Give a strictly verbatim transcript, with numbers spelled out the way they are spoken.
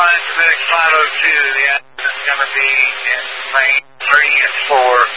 line to Medic five oh two. The accident's going to be in lane three and four.